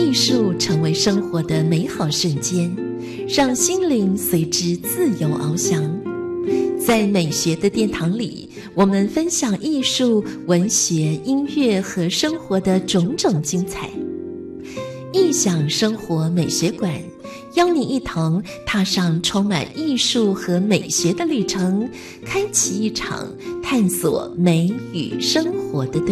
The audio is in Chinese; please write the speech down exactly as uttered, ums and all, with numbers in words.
艺术成为生活的美好瞬间，让心灵随之自由翱翔。在美学的殿堂里，我们分享艺术、文学、音乐和生活的种种精彩。艺享生活美学馆邀你一同踏上充满艺术和美学的旅程，开启一场探索美与生活的对